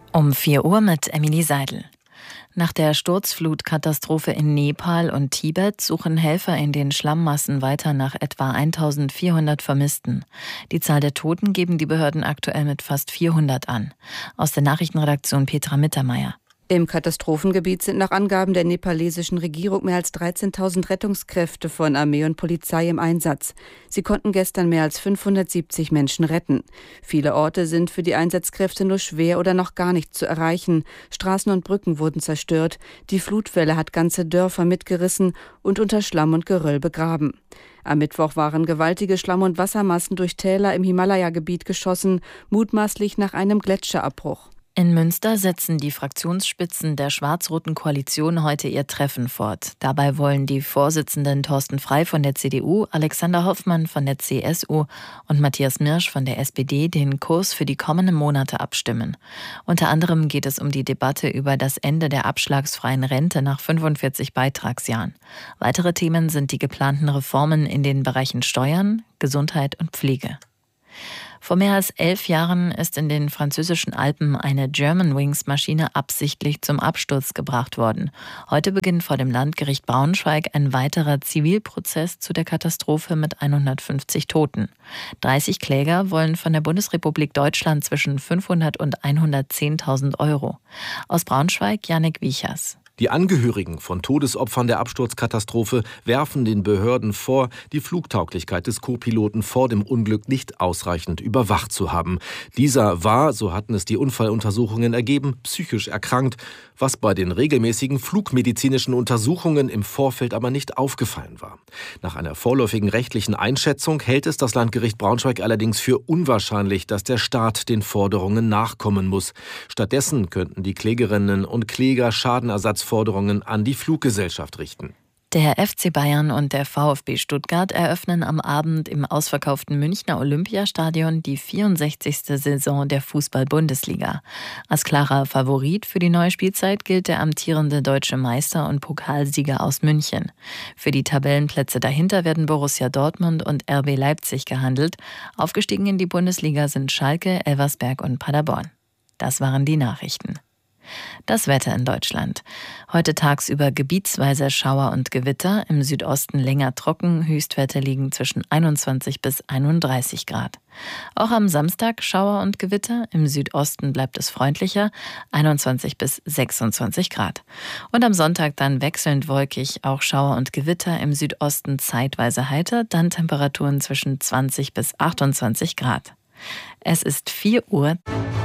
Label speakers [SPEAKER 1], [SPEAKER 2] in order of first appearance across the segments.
[SPEAKER 1] Um 4 Uhr mit Emily Seidel. Nach der Sturzflutkatastrophe in Nepal und Tibet suchen Helfer in den Schlammmassen weiter nach etwa 1400 Vermissten. Die Zahl der Toten geben die Behörden aktuell mit fast 400 an. Aus der Nachrichtenredaktion Petra Mittermeier.
[SPEAKER 2] Im Katastrophengebiet sind nach Angaben der nepalesischen Regierung mehr als 13.000 Rettungskräfte von Armee und Polizei im Einsatz. Sie konnten gestern mehr als 570 Menschen retten. Viele Orte sind für die Einsatzkräfte nur schwer oder noch gar nicht zu erreichen. Straßen und Brücken wurden zerstört. Die Flutwelle hat ganze Dörfer mitgerissen und unter Schlamm und Geröll begraben. Am Mittwoch waren gewaltige Schlamm- und Wassermassen durch Täler im Himalaya-Gebiet geschossen, mutmaßlich nach einem Gletscherabbruch.
[SPEAKER 1] In Münster setzen die Fraktionsspitzen der schwarz-roten Koalition heute ihr Treffen fort. Dabei wollen die Vorsitzenden Thorsten Frey von der CDU, Alexander Hoffmann von der CSU und Matthias Mirsch von der SPD den Kurs für die kommenden Monate abstimmen. Unter anderem geht es um die Debatte über das Ende der abschlagsfreien Rente nach 45 Beitragsjahren. Weitere Themen sind die geplanten Reformen in den Bereichen Steuern, Gesundheit und Pflege. Vor mehr als 11 Jahren ist in den französischen Alpen eine Germanwings-Maschine absichtlich zum Absturz gebracht worden. Heute beginnt vor dem Landgericht Braunschweig ein weiterer Zivilprozess zu der Katastrophe mit 150 Toten. 30 Kläger wollen von der Bundesrepublik Deutschland zwischen 500 und 110.000 Euro. Aus Braunschweig Jannik Wiechers.
[SPEAKER 3] Die Angehörigen von Todesopfern der Absturzkatastrophe werfen den Behörden vor, die Flugtauglichkeit des Co-Piloten vor dem Unglück nicht ausreichend überwacht zu haben. Dieser war, so hatten es die Unfalluntersuchungen ergeben, psychisch erkrankt, was bei den regelmäßigen flugmedizinischen Untersuchungen im Vorfeld aber nicht aufgefallen war. Nach einer vorläufigen rechtlichen Einschätzung hält es das Landgericht Braunschweig allerdings für unwahrscheinlich, dass der Staat den Forderungen nachkommen muss. Stattdessen könnten die Klägerinnen und Kläger Schadenersatzforderungen an die Fluggesellschaft richten.
[SPEAKER 1] Der FC Bayern und der VfB Stuttgart eröffnen am Abend im ausverkauften Münchner Olympiastadion die 64. Saison der Fußball-Bundesliga. Als klarer Favorit für die neue Spielzeit gilt der amtierende deutsche Meister und Pokalsieger aus München. Für die Tabellenplätze dahinter werden Borussia Dortmund und RB Leipzig gehandelt. Aufgestiegen in die Bundesliga sind Schalke, Elversberg und Paderborn. Das waren die Nachrichten. Das Wetter in Deutschland. Heute tagsüber gebietsweise Schauer und Gewitter, im Südosten länger trocken, Höchstwerte liegen zwischen 21 bis 31 Grad. Auch am Samstag Schauer und Gewitter, im Südosten bleibt es freundlicher, 21 bis 26 Grad. Und am Sonntag dann wechselnd wolkig, auch Schauer und Gewitter, im Südosten zeitweise heiter, dann Temperaturen zwischen 20 bis 28 Grad. Es ist 4 Uhr.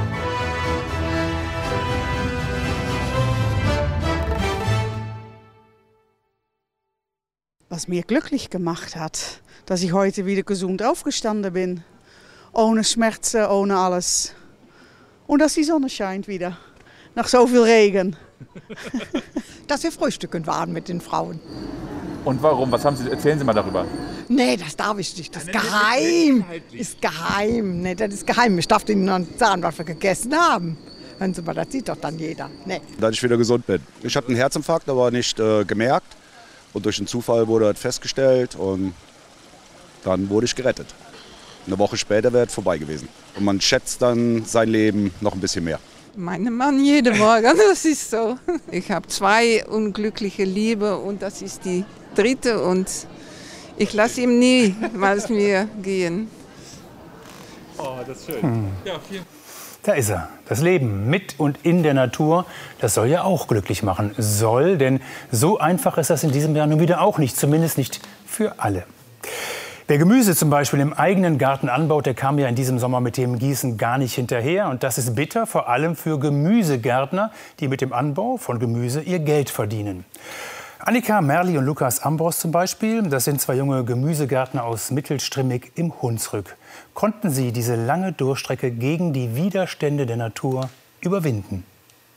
[SPEAKER 4] Was mir glücklich gemacht hat, dass ich heute wieder gesund aufgestanden bin. Ohne Schmerzen, ohne alles. Und dass die Sonne scheint wieder. Nach so viel Regen.
[SPEAKER 5] Dass wir frühstücken waren mit den Frauen.
[SPEAKER 6] Und warum? Was haben Sie? Erzählen Sie mal darüber.
[SPEAKER 5] Nee, das darf ich nicht. Das ist geheim. Ist geheim. Nee, das ist geheim. Ich darf Ihnen noch sagen, was wir gegessen haben. Hören Sie mal, das sieht doch dann jeder. Nee.
[SPEAKER 7] Dass ich wieder gesund bin. Ich hatte einen Herzinfarkt, aber nicht gemerkt. Und durch einen Zufall wurde das festgestellt und dann wurde ich gerettet. Eine Woche später wäre es vorbei gewesen. Und man schätzt dann sein Leben noch ein bisschen mehr.
[SPEAKER 8] Mein Mann jeden Morgen, das ist so. Ich habe 2 unglückliche Liebe und das ist die 3. Und ich lasse ihm nie mal mir gehen.
[SPEAKER 6] Oh, das ist schön. Ja, vielen
[SPEAKER 9] Da ist er. Das Leben mit und in der Natur, das soll ja auch glücklich machen. Soll, denn so einfach ist das in diesem Jahr nun wieder auch nicht. Zumindest nicht für alle. Wer Gemüse zum Beispiel im eigenen Garten anbaut, der kam ja in diesem Sommer mit dem Gießen gar nicht hinterher. Und das ist bitter, vor allem für Gemüsegärtner, die mit dem Anbau von Gemüse ihr Geld verdienen. Annika Merli und Lukas Ambros zum Beispiel, das sind 2 junge Gemüsegärtner aus Mittelstrimmig im Hunsrück. Konnten sie diese lange Durchstrecke gegen die Widerstände der Natur überwinden?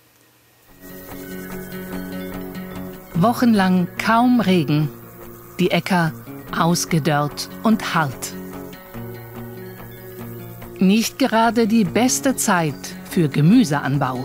[SPEAKER 10] Wochenlang kaum Regen, die Äcker ausgedörrt und hart. Nicht gerade die beste Zeit für Gemüseanbau.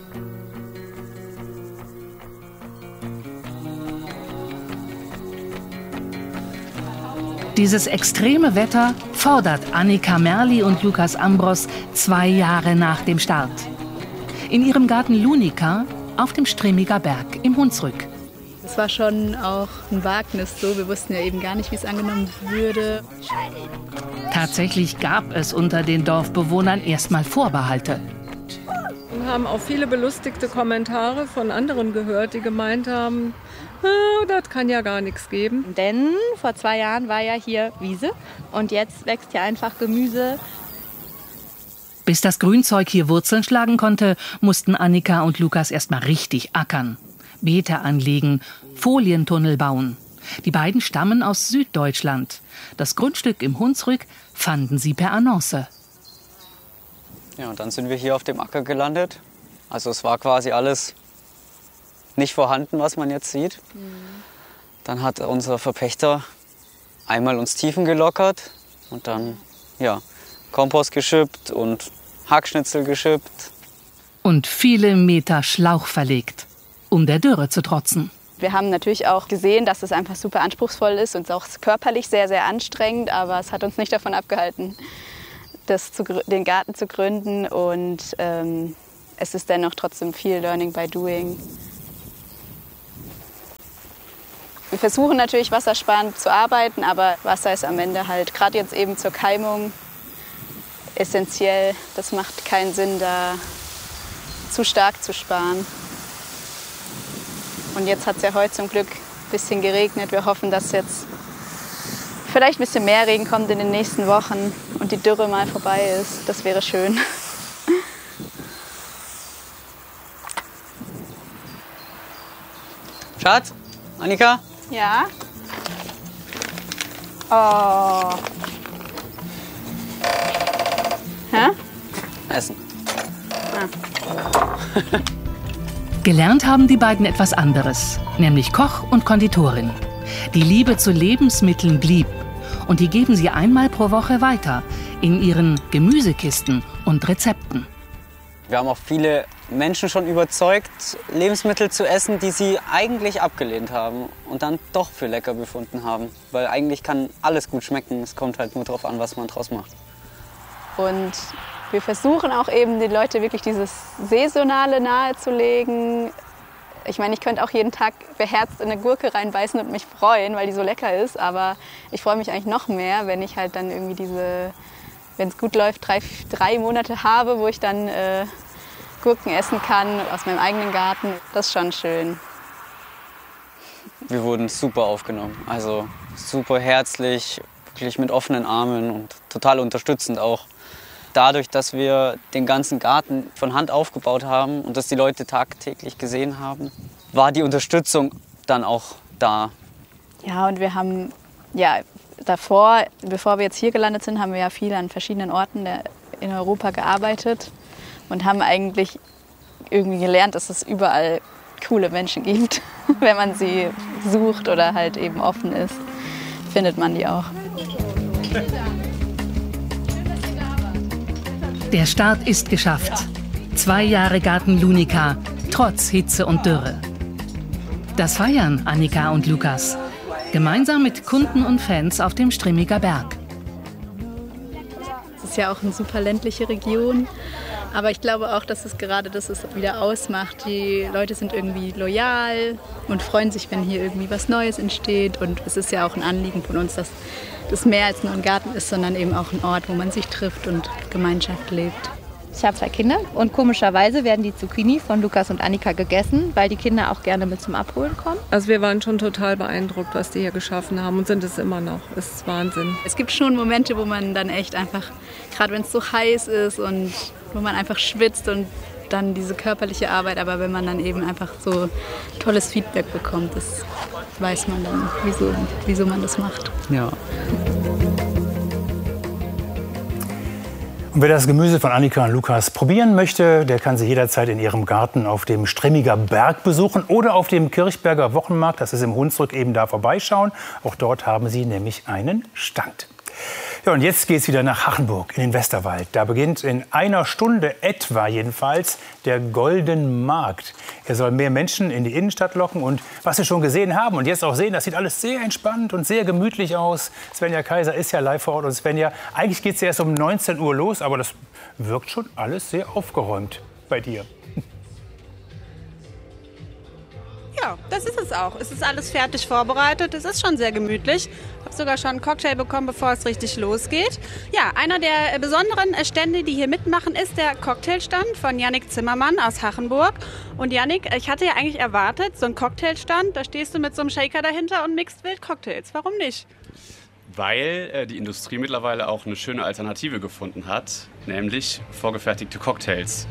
[SPEAKER 10] Dieses extreme Wetter fordert Annika Merli und Lukas Ambros 2 Jahre nach dem Start. In ihrem Garten Lunica auf dem Stremiger Berg im Hunsrück.
[SPEAKER 11] Es war schon auch ein Wagnis so. Wir wussten ja eben gar nicht, wie es angenommen würde.
[SPEAKER 10] Tatsächlich gab es unter den Dorfbewohnern erstmal Vorbehalte.
[SPEAKER 12] Wir haben auch viele belustigte Kommentare von anderen gehört, die gemeint haben, das kann ja gar nichts geben.
[SPEAKER 13] Denn vor 2 Jahren war ja hier Wiese und jetzt wächst hier einfach Gemüse.
[SPEAKER 10] Bis das Grünzeug hier Wurzeln schlagen konnte, mussten Annika und Lukas erst mal richtig ackern. Beete anlegen, Folientunnel bauen. Die beiden stammen aus Süddeutschland. Das Grundstück im Hunsrück fanden sie per Annonce.
[SPEAKER 14] Ja, und dann sind wir hier auf dem Acker gelandet. Also es war quasi alles nicht vorhanden, was man jetzt sieht. Dann hat unser Verpächter einmal uns Tiefen gelockert und dann Kompost geschippt und Hackschnitzel geschippt.
[SPEAKER 10] Und viele Meter Schlauch verlegt, um der Dürre zu trotzen.
[SPEAKER 13] Wir haben natürlich auch gesehen, dass es einfach super anspruchsvoll ist und auch körperlich sehr, sehr anstrengend. Aber es hat uns nicht davon abgehalten, den Garten zu gründen. Und es ist dennoch trotzdem viel Learning by Doing. Wir versuchen natürlich wassersparend zu arbeiten, aber Wasser ist am Ende halt gerade jetzt eben zur Keimung essentiell. Das macht keinen Sinn, da zu stark zu sparen. Und jetzt hat es ja heute zum Glück ein bisschen geregnet. Wir hoffen, dass jetzt vielleicht ein bisschen mehr Regen kommt in den nächsten Wochen und die Dürre mal vorbei ist. Das wäre schön.
[SPEAKER 14] Schatz, Annika?
[SPEAKER 13] Ja? Oh. Hä?
[SPEAKER 14] Essen.
[SPEAKER 10] Gelernt haben die beiden etwas anderes, nämlich Koch und Konditorin. Die Liebe zu Lebensmitteln blieb und die geben sie einmal pro Woche weiter in ihren Gemüsekisten und Rezepten.
[SPEAKER 14] Wir haben auch viele Menschen schon überzeugt, Lebensmittel zu essen, die sie eigentlich abgelehnt haben und dann doch für lecker befunden haben. Weil eigentlich kann alles gut schmecken, es kommt halt nur darauf an, was man draus macht.
[SPEAKER 13] Und wir versuchen auch eben den Leuten wirklich dieses Saisonale nahezulegen. Ich meine, ich könnte auch jeden Tag beherzt in eine Gurke reinbeißen und mich freuen, weil die so lecker ist. Aber ich freue mich eigentlich noch mehr, wenn ich halt dann irgendwie wenn es gut läuft, 3 Monate habe, wo ich dann Gurken essen kann aus meinem eigenen Garten. Das ist schon schön.
[SPEAKER 14] Wir wurden super aufgenommen, also super herzlich, wirklich mit offenen Armen und total unterstützend auch. Dadurch, dass wir den ganzen Garten von Hand aufgebaut haben und das die Leute tagtäglich gesehen haben, war die Unterstützung dann auch da.
[SPEAKER 13] Ja, und wir haben davor, bevor wir jetzt hier gelandet sind, haben wir ja viel an verschiedenen Orten in Europa gearbeitet und haben eigentlich irgendwie gelernt, dass es überall coole Menschen gibt. Wenn man sie sucht oder halt eben offen ist, findet man die auch.
[SPEAKER 10] Der Start ist geschafft. 2 Jahre Garten Lunica, trotz Hitze und Dürre. Das feiern Annika und Lukas. Gemeinsam mit Kunden und Fans auf dem Stremiger Berg.
[SPEAKER 11] Es ist ja auch eine super ländliche Region. Aber ich glaube auch, dass es gerade das wieder ausmacht. Die Leute sind irgendwie loyal und freuen sich, wenn hier irgendwie was Neues entsteht. Und es ist ja auch ein Anliegen von uns, dass das mehr als nur ein Garten ist, sondern eben auch ein Ort, wo man sich trifft und Gemeinschaft lebt.
[SPEAKER 13] Ich habe 2 Kinder und komischerweise werden die Zucchini von Lukas und Annika gegessen, weil die Kinder auch gerne mit zum Abholen kommen.
[SPEAKER 12] Also wir waren schon total beeindruckt, was die hier geschaffen haben und sind es immer noch. Es ist Wahnsinn.
[SPEAKER 11] Es gibt schon Momente, wo man dann echt einfach, gerade wenn es so heiß ist und wo man einfach schwitzt und dann diese körperliche Arbeit, aber wenn man dann eben einfach so tolles Feedback bekommt, das weiß man dann, wieso man das macht.
[SPEAKER 14] Ja.
[SPEAKER 9] Und wer das Gemüse von Annika und Lukas probieren möchte, der kann sie jederzeit in ihrem Garten auf dem Stremiger Berg besuchen oder auf dem Kirchberger Wochenmarkt, das ist im Hunsrück, eben da vorbeischauen. Auch dort haben sie nämlich einen Stand. Ja, und jetzt geht es wieder nach Hachenburg in den Westerwald. Da beginnt in einer Stunde etwa jedenfalls der Golden Markt. Er soll mehr Menschen in die Innenstadt locken. Und was Sie schon gesehen haben und jetzt auch sehen, das sieht alles sehr entspannt und sehr gemütlich aus. Svenja Kaiser ist ja live vor Ort. Und Svenja, eigentlich geht es erst um 19 Uhr los, aber das wirkt schon alles sehr aufgeräumt. bei dir.
[SPEAKER 15] Ja, das ist es auch. Es ist alles fertig vorbereitet. Es ist schon sehr gemütlich. Ich habe sogar schon einen Cocktail bekommen, bevor es richtig losgeht. Ja, einer der besonderen Stände, die hier mitmachen, ist der Cocktailstand von Jannik Zimmermann aus Hachenburg. Und Jannik, ich hatte ja eigentlich erwartet, so ein Cocktailstand, da stehst du mit so einem Shaker dahinter und mixt wild Cocktails. Warum nicht?
[SPEAKER 16] Weil die Industrie mittlerweile auch eine schöne Alternative gefunden hat, nämlich vorgefertigte Cocktails.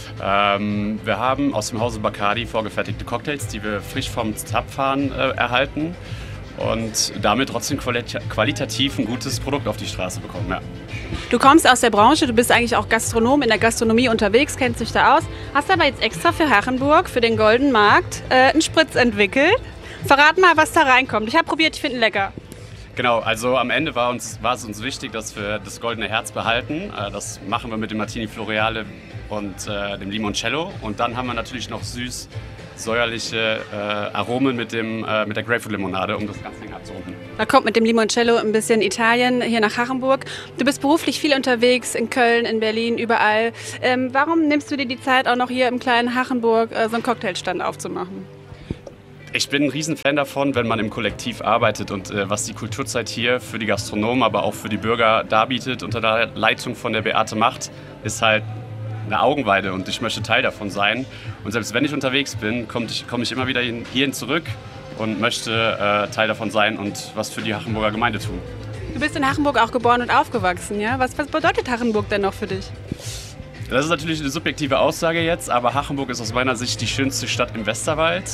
[SPEAKER 16] Wir haben aus dem Hause Bacardi vorgefertigte Cocktails, die wir frisch vom Zapfhahn erhalten und damit trotzdem qualitativ ein gutes Produkt auf die Straße bekommen. Ja.
[SPEAKER 15] Du kommst aus der Branche, du bist eigentlich auch Gastronom, in der Gastronomie unterwegs, kennst dich da aus, hast aber jetzt extra für Hachenburg, für den Golden Markt, einen Spritz entwickelt. Verrat mal, was da reinkommt. Ich habe probiert, ich finde ihn lecker.
[SPEAKER 16] Genau, also am Ende war es uns wichtig, dass wir das goldene Herz behalten. Das machen wir mit dem Martini Floreale und dem Limoncello. Und dann haben wir natürlich noch süß-säuerliche Aromen mit der Grapefruit-Limonade, um das ganze Ding abzurunden.
[SPEAKER 15] Da kommt mit dem Limoncello ein bisschen Italien hier nach Hachenburg. Du bist beruflich viel unterwegs, in Köln, in Berlin, überall. Warum nimmst du dir die Zeit, auch noch hier im kleinen Hachenburg so einen Cocktailstand aufzumachen?
[SPEAKER 16] Ich bin ein Riesenfan davon, wenn man im Kollektiv arbeitet und was die Kulturzeit hier für die Gastronomen, aber auch für die Bürger darbietet unter der Leitung von der Beate Macht, ist halt eine Augenweide und ich möchte Teil davon sein. Und selbst wenn ich unterwegs bin, komme ich immer wieder hierhin zurück und möchte Teil davon sein und was für die Hachenburger Gemeinde tun.
[SPEAKER 15] Du bist in Hachenburg auch geboren und aufgewachsen, ja? Was bedeutet Hachenburg denn noch für dich?
[SPEAKER 16] Das ist natürlich eine subjektive Aussage jetzt, aber Hachenburg ist aus meiner Sicht die schönste Stadt im Westerwald.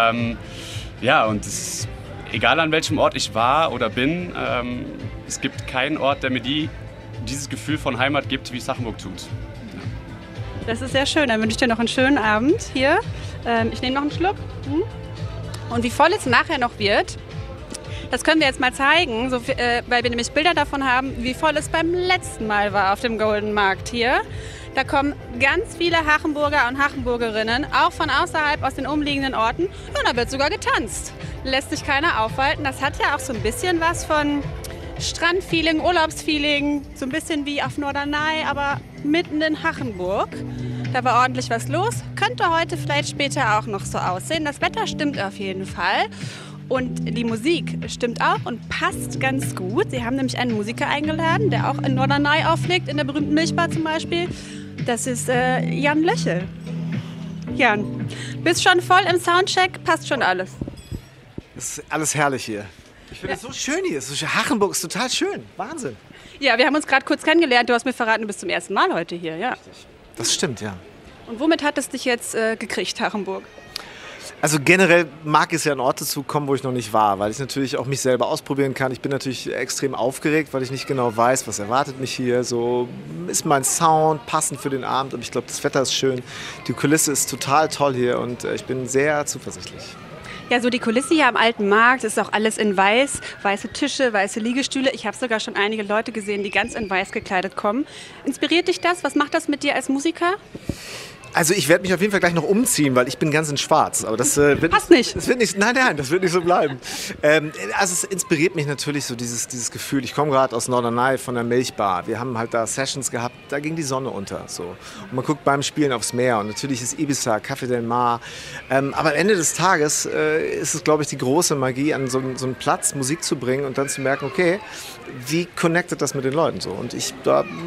[SPEAKER 16] Ja, und egal an welchem Ort ich war oder bin, es gibt keinen Ort, der mir dieses Gefühl von Heimat gibt, wie es Hachenburg tut. Ja.
[SPEAKER 15] Das ist sehr schön. Dann wünsche ich dir noch einen schönen Abend hier. Ich nehme noch einen Schluck. Und wie voll es nachher noch wird, das können wir jetzt mal zeigen, weil wir nämlich Bilder davon haben, wie voll es beim letzten Mal war auf dem Golden Markt hier. Da kommen ganz viele Hachenburger und Hachenburgerinnen, auch von außerhalb, aus den umliegenden Orten. Und da wird sogar getanzt. Lässt sich keiner aufhalten. Das hat ja auch so ein bisschen was von Strandfeeling, Urlaubsfeeling. So ein bisschen wie auf Norderney, aber mitten in Hachenburg. Da war ordentlich was los. Könnte heute vielleicht später auch noch so aussehen. Das Wetter stimmt auf jeden Fall. Und die Musik stimmt auch und passt ganz gut. Sie haben nämlich einen Musiker eingeladen, der auch in Norderney auflegt, in der berühmten Milchbar zum Beispiel. Das ist Jan Löchel. Jan, bist schon voll im Soundcheck, passt schon alles.
[SPEAKER 17] Das ist alles herrlich hier. Ich finde es so schön hier. Hachenburg ist total schön. Wahnsinn.
[SPEAKER 15] Ja, wir haben uns gerade kurz kennengelernt. Du hast mir verraten, du bist zum ersten Mal heute hier. Ja.
[SPEAKER 17] Richtig. Das stimmt, ja.
[SPEAKER 15] Und womit hat es dich jetzt gekriegt, Hachenburg?
[SPEAKER 17] Also generell mag es ja an Orte zu kommen, wo ich noch nicht war, weil ich natürlich auch mich selber ausprobieren kann. Ich bin natürlich extrem aufgeregt, weil ich nicht genau weiß, was erwartet mich hier. So ist mein Sound passend für den Abend und ich glaube, das Wetter ist schön. Die Kulisse ist total toll hier und ich bin sehr zuversichtlich.
[SPEAKER 15] Ja, so die Kulisse hier am Alten Markt ist auch alles in weiß. Weiße Tische, weiße Liegestühle. Ich habe sogar schon einige Leute gesehen, die ganz in weiß gekleidet kommen. Inspiriert dich das? Was macht das mit dir als Musiker?
[SPEAKER 17] Also ich werde mich auf jeden Fall gleich noch umziehen, weil ich bin ganz in schwarz. Aber das wird
[SPEAKER 15] passt nicht.
[SPEAKER 17] Das wird nicht. Nein, das wird nicht so bleiben. Also es inspiriert mich natürlich so dieses Gefühl. Ich komme gerade aus Norderney von der Milchbar. Wir haben halt da Sessions gehabt, da ging die Sonne unter. So. Und man guckt beim Spielen aufs Meer. Und natürlich ist Ibiza, Café del Mar. Aber am Ende des Tages ist es, glaube ich, die große Magie, an so einen Platz Musik zu bringen und dann zu merken, okay, wie connectet das mit den Leuten so? Und ich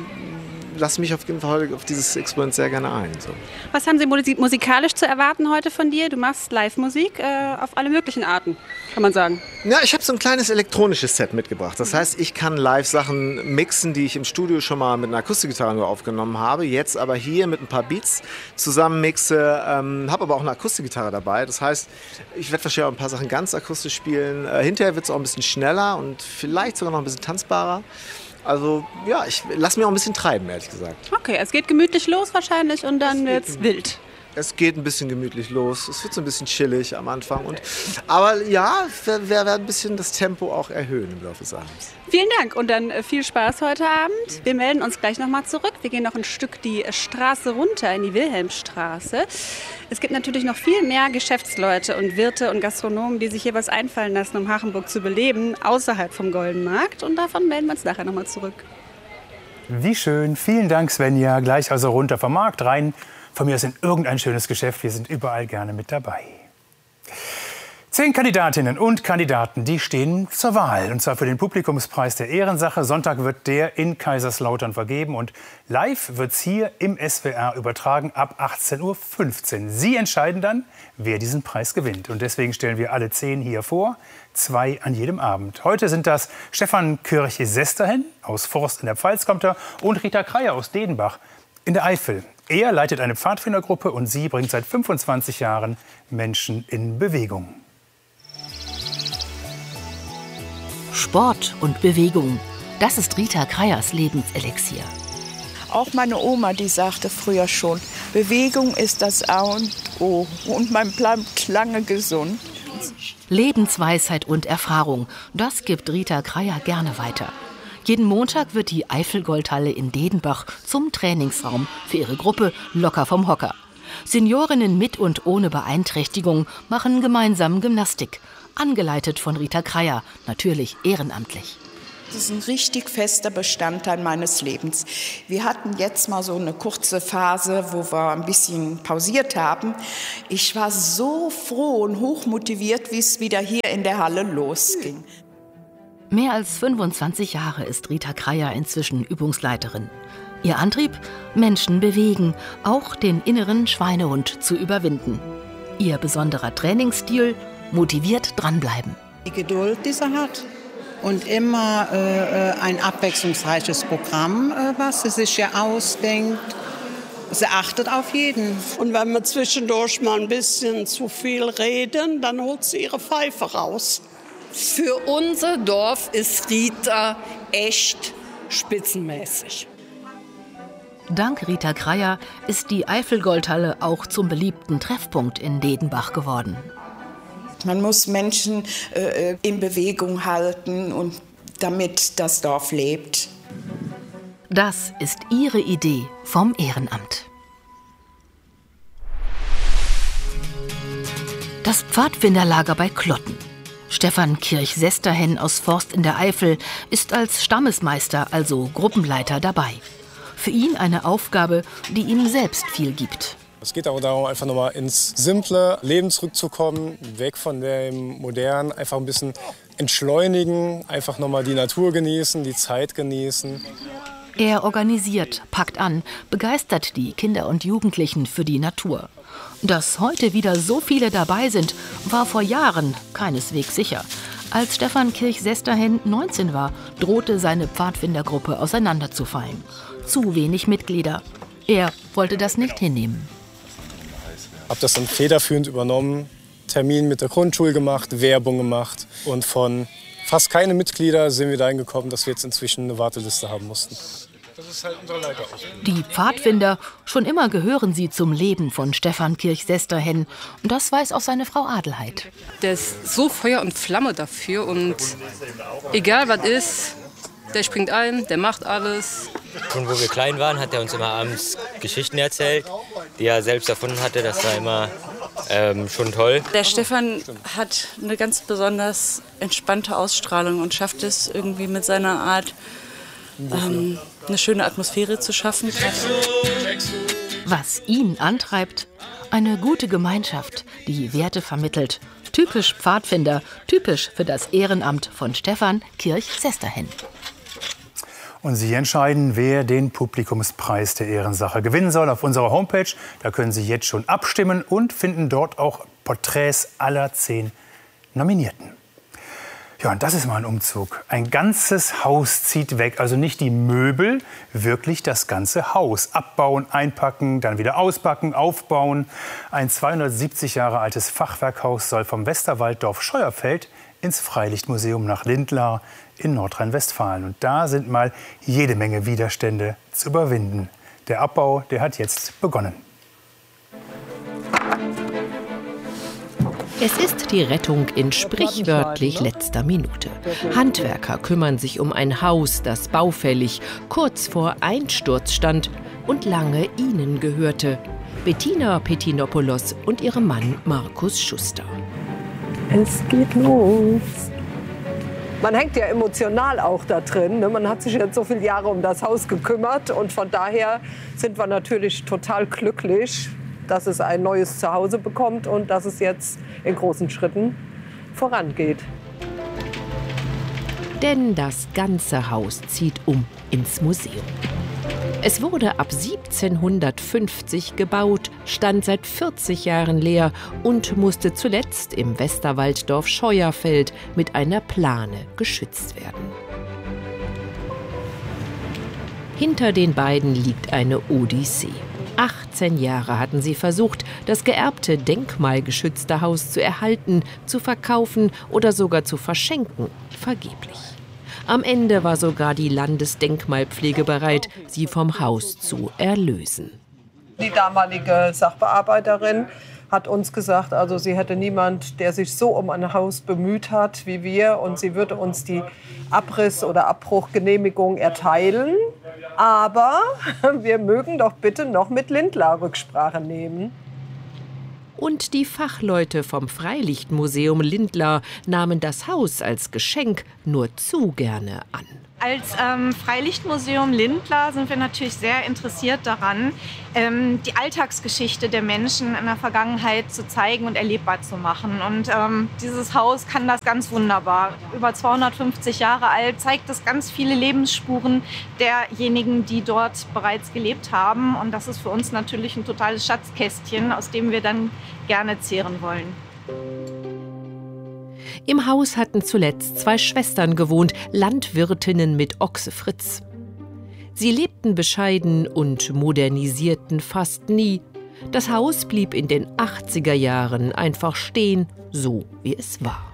[SPEAKER 17] lasse mich auf jeden Fall auf dieses Experiment sehr gerne ein. So.
[SPEAKER 15] Was haben Sie musikalisch zu erwarten heute von dir? Du machst Live-Musik auf alle möglichen Arten, kann man sagen.
[SPEAKER 17] Ja, ich habe so ein kleines elektronisches Set mitgebracht. Das heißt, ich kann Live-Sachen mixen, die ich im Studio schon mal mit einer Akustikgitarre nur aufgenommen habe. Jetzt aber hier mit ein paar Beats zusammen mixe. Habe aber auch eine Akustikgitarre dabei. Das heißt, ich werde wahrscheinlich auch ein paar Sachen ganz akustisch spielen. Hinterher wird es auch ein bisschen schneller und vielleicht sogar noch ein bisschen tanzbarer. Also ja, ich lasse mich auch ein bisschen treiben, ehrlich gesagt.
[SPEAKER 15] Okay, es geht gemütlich los wahrscheinlich und dann wird's wild.
[SPEAKER 17] Es geht ein bisschen gemütlich los. Es wird so ein bisschen chillig am Anfang. Aber ja, wir werden ein bisschen das Tempo auch erhöhen im Laufe des Abends.
[SPEAKER 15] Vielen Dank und dann viel Spaß heute Abend. Wir melden uns gleich nochmal zurück. Wir gehen noch ein Stück die Straße runter in die Wilhelmstraße. Es gibt natürlich noch viel mehr Geschäftsleute und Wirte und Gastronomen, die sich hier was einfallen lassen, um Hachenburg zu beleben, außerhalb vom Golden Markt. Und davon melden wir uns nachher nochmal zurück.
[SPEAKER 9] Wie schön. Vielen Dank, Svenja. Gleich also runter vom Markt rein Von mir aus in irgendein schönes Geschäft. Wir sind überall gerne mit dabei. 10 Kandidatinnen und Kandidaten, die stehen zur Wahl. Und zwar für den Publikumspreis der Ehrensache. Sonntag wird der in Kaiserslautern vergeben. Und live wird es hier im SWR übertragen ab 18:15 Uhr. Sie entscheiden dann, wer diesen Preis gewinnt. Und deswegen stellen wir alle 10 hier vor. 2 an jedem Abend. Heute sind das Stefan Kirch-Sesterhen aus Forst in der Pfalz kommt er und Rita Kreier aus Dedenbach in der Eifel. Er leitet eine Pfadfindergruppe und sie bringt seit 25 Jahren Menschen in Bewegung.
[SPEAKER 18] Sport und Bewegung, das ist Rita Kreiers Lebenselixier.
[SPEAKER 19] Auch meine Oma, die sagte früher schon, Bewegung ist das A und O und man bleibt lange gesund.
[SPEAKER 18] Lebensweisheit und Erfahrung, das gibt Rita Kreier gerne weiter. Jeden Montag wird die Eifelgoldhalle in Dedenbach zum Trainingsraum für ihre Gruppe Locker vom Hocker. Seniorinnen mit und ohne Beeinträchtigung machen gemeinsam Gymnastik. Angeleitet von Rita Kreier, natürlich ehrenamtlich.
[SPEAKER 19] Das ist ein richtig fester Bestandteil meines Lebens. Wir hatten jetzt mal so eine kurze Phase, wo wir ein bisschen pausiert haben. Ich war so froh und hochmotiviert, wie es wieder hier in der Halle losging.
[SPEAKER 18] Mehr als 25 Jahre ist Rita Kreier inzwischen Übungsleiterin. Ihr Antrieb? Menschen bewegen, auch den inneren Schweinehund zu überwinden. Ihr besonderer Trainingsstil? Motiviert dranbleiben.
[SPEAKER 20] Die Geduld, die sie hat und immer ein abwechslungsreiches Programm, was sie sich ja ausdenkt. Sie achtet auf jeden.
[SPEAKER 21] Und wenn wir zwischendurch mal ein bisschen zu viel reden, dann holt sie ihre Pfeife raus.
[SPEAKER 22] Für unser Dorf ist Rita echt spitzenmäßig.
[SPEAKER 18] Dank Rita Kreier ist die Eifelgoldhalle auch zum beliebten Treffpunkt in Dedenbach geworden.
[SPEAKER 19] Man muss Menschen in Bewegung halten, und damit das Dorf lebt.
[SPEAKER 18] Das ist ihre Idee vom Ehrenamt. Das Pfadfinderlager bei Klotten. Stefan Kirch-Sesterhen aus Forst in der Eifel ist als Stammesmeister, also Gruppenleiter, dabei. Für ihn eine Aufgabe, die ihm selbst viel gibt.
[SPEAKER 23] Es geht auch darum, einfach nochmal ins simple Leben zurückzukommen, weg von dem Modernen, einfach ein bisschen entschleunigen, einfach nochmal die Natur genießen, die Zeit genießen.
[SPEAKER 18] Er organisiert, packt an, begeistert die Kinder und Jugendlichen für die Natur. Dass heute wieder so viele dabei sind, war vor Jahren keineswegs sicher. Als Stefan Kirch-Sesterhen 19 war, drohte seine Pfadfindergruppe auseinanderzufallen. Zu wenig Mitglieder. Er wollte das nicht hinnehmen.
[SPEAKER 23] Habe das dann federführend übernommen, Termin mit der Grundschule gemacht, Werbung gemacht. Und von fast keine Mitglieder sind wir dahin gekommen, dass wir jetzt inzwischen eine Warteliste haben mussten. Das ist halt unsere Leiterausbildung.
[SPEAKER 18] Die Pfadfinder, schon immer gehören sie zum Leben von Stefan Kirch-Sesterhen. Und das weiß auch seine Frau Adelheid.
[SPEAKER 22] Der ist so Feuer und Flamme dafür und egal was ist, der springt ein, der macht alles.
[SPEAKER 24] Schon wo wir klein waren, hat er uns immer abends Geschichten erzählt, die er selbst erfunden hatte. Das war immer schon toll.
[SPEAKER 25] Der Stefan hat eine ganz besonders entspannte Ausstrahlung und schafft es irgendwie mit seiner Art, eine schöne Atmosphäre zu schaffen.
[SPEAKER 18] Was ihn antreibt? Eine gute Gemeinschaft, die Werte vermittelt. Typisch Pfadfinder, typisch für das Ehrenamt von Stefan Kirch-Sesterhen.
[SPEAKER 9] Und Sie entscheiden, wer den Publikumspreis der Ehrensache gewinnen soll. Auf unserer Homepage, da können Sie jetzt schon abstimmen und finden dort auch Porträts aller 10 Nominierten. Ja, und das ist mal ein Umzug. Ein ganzes Haus zieht weg. Also nicht die Möbel, wirklich das ganze Haus. Abbauen, einpacken, dann wieder auspacken, aufbauen. Ein 270 Jahre altes Fachwerkhaus soll vom Westerwalddorf Scheuerfeld ins Freilichtmuseum nach Lindlar in Nordrhein-Westfalen. Und da sind mal jede Menge Widerstände zu überwinden. Der Abbau, der hat jetzt begonnen.
[SPEAKER 26] Es ist die Rettung in sprichwörtlich letzter Minute. Handwerker kümmern sich um ein Haus, das baufällig kurz vor Einsturz stand und lange ihnen gehörte. Bettina Petinopoulos und ihrem Mann Markus Schuster.
[SPEAKER 27] Es geht los.
[SPEAKER 1] man hängt ja emotional auch da drin. Ne? Man hat sich jetzt so viele Jahre um das Haus gekümmert und von daher sind wir natürlich total glücklich, dass es ein neues Zuhause bekommt und dass es jetzt in großen Schritten vorangeht.
[SPEAKER 26] Denn das ganze Haus zieht ins Museum. Es wurde ab 1750 gebaut, stand seit 40 Jahren leer und musste zuletzt im Westerwalddorf Scheuerfeld mit einer Plane geschützt werden. Hinter den beiden liegt eine Odyssee. 18 Jahre hatten sie versucht, das geerbte, denkmalgeschützte Haus zu erhalten, zu verkaufen oder sogar zu verschenken. Vergeblich. Am Ende war sogar die Landesdenkmalpflege bereit, sie vom Haus zu erlösen.
[SPEAKER 1] Die damalige Sachbearbeiterin hat uns gesagt, also sie hätte niemand, der sich so um ein Haus bemüht hat wie wir. Und sie würde uns die Abriss- oder Abbruchgenehmigung erteilen. Aber wir mögen doch bitte noch mit Lindlar Rücksprache nehmen.
[SPEAKER 26] Und die Fachleute vom Freilichtmuseum Lindlar nahmen das Haus als Geschenk nur zu gerne an.
[SPEAKER 2] Als Freilichtmuseum Lindlar sind wir natürlich sehr interessiert daran, die Alltagsgeschichte der Menschen in der Vergangenheit zu zeigen und erlebbar zu machen. Und dieses Haus kann das ganz wunderbar. Über 250 Jahre alt, zeigt es ganz viele Lebensspuren derjenigen, die dort bereits gelebt haben. Und das ist für uns natürlich ein totales Schatzkästchen, aus dem wir dann gerne zehren wollen.
[SPEAKER 26] Im Haus hatten zuletzt 2 Schwestern gewohnt, Landwirtinnen mit Ochse Fritz. Sie lebten bescheiden und modernisierten fast nie. Das Haus blieb in den 80er Jahren einfach stehen, so wie es war.